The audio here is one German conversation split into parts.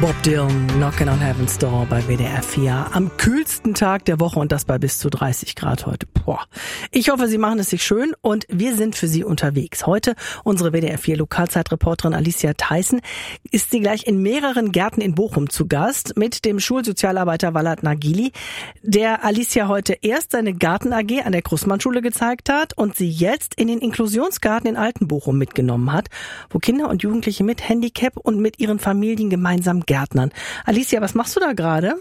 Bob Dylan, Knockin' on Heaven's Door bei WDR 4. Am kühlsten Tag der Woche und das bei bis zu 30 Grad heute. Boah. Ich hoffe, Sie machen es sich schön und wir sind für Sie unterwegs. Heute unsere WDR 4 Lokalzeitreporterin Alicia Theissen ist sie gleich in mehreren Gärten in Bochum zu Gast mit dem Schulsozialarbeiter Walad Nagili, der Alicia heute erst seine Garten-AG an der Krußmann-Schule gezeigt hat und sie jetzt in den Inklusionsgarten in Altenbochum mitgenommen hat, wo Kinder und Jugendliche mit Handicap und mit ihren Familien gemeinsam gärtnern. Alicia, was machst du da gerade?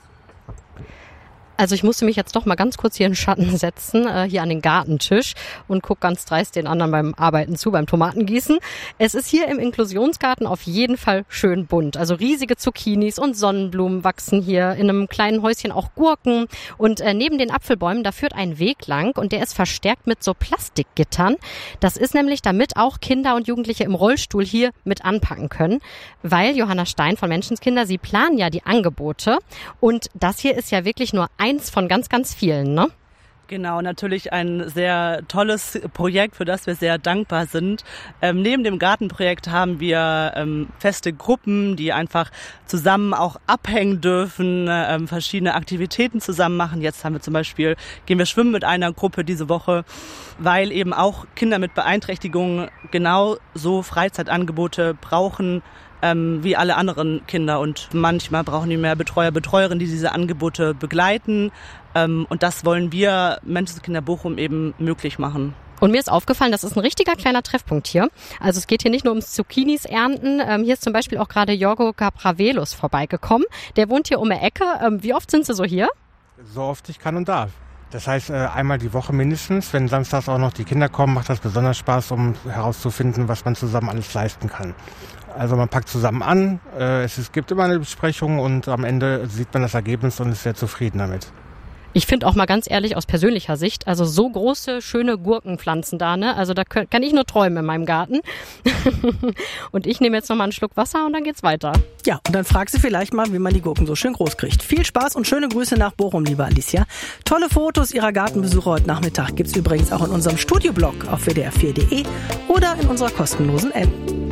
Also ich musste mich jetzt doch mal ganz kurz hier in den Schatten setzen, hier an den Gartentisch und guck ganz dreist den anderen beim Arbeiten zu, beim Tomatengießen. Es ist hier im Inklusionsgarten auf jeden Fall schön bunt. Also riesige Zucchinis und Sonnenblumen wachsen hier, in einem kleinen Häuschen auch Gurken. Und neben den Apfelbäumen, da führt ein Weg lang und der ist verstärkt mit so Plastikgittern. Das ist nämlich, damit auch Kinder und Jugendliche im Rollstuhl hier mit anpacken können. Weil Johanna Stein von Menschenskinder, sie planen ja die Angebote. Und das hier ist ja wirklich nur eins von ganz, ganz vielen, ne? Genau, natürlich ein sehr tolles Projekt, für das wir sehr dankbar sind. Neben dem Gartenprojekt haben wir feste Gruppen, die einfach zusammen auch abhängen dürfen, verschiedene Aktivitäten zusammen machen. Jetzt gehen wir schwimmen mit einer Gruppe diese Woche, weil eben auch Kinder mit Beeinträchtigungen genau so Freizeitangebote brauchen, wie alle anderen Kinder. Und manchmal brauchen die mehr Betreuer, Betreuerinnen, die diese Angebote begleiten. Und das wollen wir Menschenskinder Bochum eben möglich machen. Und mir ist aufgefallen, das ist ein richtiger kleiner Treffpunkt hier. Also es geht hier nicht nur ums Zucchinis ernten. Hier ist zum Beispiel auch gerade Jorgo Capravelos vorbeigekommen. Der wohnt hier um die Ecke. Wie oft sind Sie so hier? So oft ich kann und darf. Das heißt, einmal die Woche mindestens. Wenn samstags auch noch die Kinder kommen, macht das besonders Spaß, um herauszufinden, was man zusammen alles leisten kann. Also man packt zusammen an, es gibt immer eine Besprechung und am Ende sieht man das Ergebnis und ist sehr zufrieden damit. Ich finde auch mal ganz ehrlich aus persönlicher Sicht, also so große, schöne Gurkenpflanzen da, ne? Also da kann ich nur träumen in meinem Garten. Und ich nehme jetzt noch mal einen Schluck Wasser und dann geht's weiter. Ja, und dann frag sie vielleicht mal, wie man die Gurken so schön groß kriegt. Viel Spaß und schöne Grüße nach Bochum, liebe Alicia. Tolle Fotos ihrer Gartenbesuche heute Nachmittag gibt's übrigens auch in unserem Studioblog auf wdr4.de oder in unserer kostenlosen App.